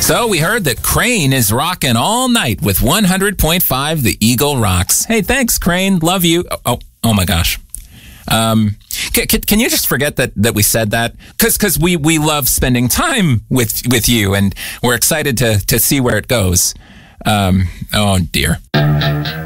So we heard that Crane is rocking all night with 100.5 The Eagle Rocks. Hey, thanks, Crane. Love you. Oh my gosh. Can you just forget that we said that? Because we love spending time with you, and we're excited to see where it goes. Oh, dear.